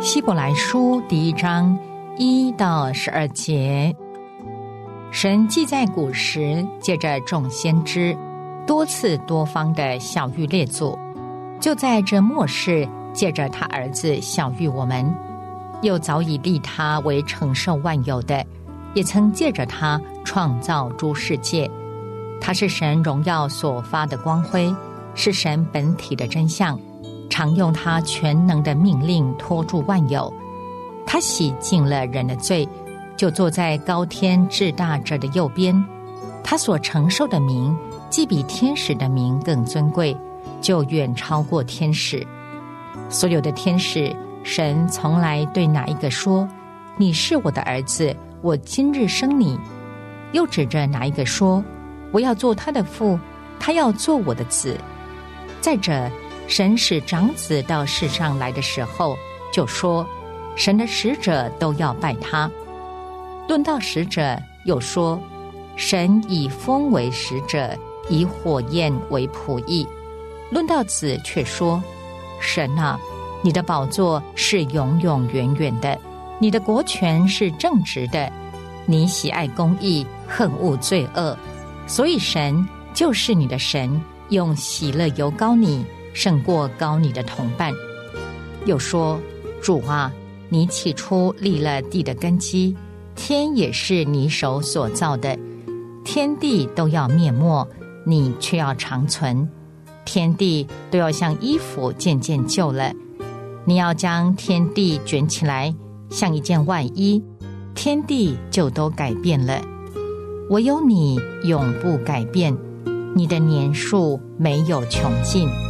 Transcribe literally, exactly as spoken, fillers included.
希伯来书第一章一到十二节，神既在古时借着众先知多次多方的晓谕列祖，就在这末世借着他儿子晓谕我们，又早已立他为承受万有的，也曾借着他创造诸世界。他是神荣耀所发的光辉，是神本体的真相，常用他全能的命令托住万有。他洗净了人的罪，就坐在高天至大者的右边。他所承受的名既比天使的名更尊贵，就远超过天使。所有的天使，神从来对哪一个说，你是我的儿子，我今日生你？又指着哪一个说，我要做他的父，他要做我的子？再者，神使长子到世上来的时候，就说神的使者都要拜他。论到使者，又说神以风为使者，以火焰为仆役。论到子，却说神啊，你的宝座是永永远远的，你的国权是正直的，你喜爱公义，恨恶罪恶，所以神就是你的神，用喜乐油膏你，胜过膏你的同伴。又说主啊，你起初立了地的根基，天也是你手所造的，天地都要灭没，你却要长存。天地都要像衣服渐渐旧了，你要将天地卷起来，像一件外衣，天地就都改变了。唯有你永不改变，你的年数没有穷尽。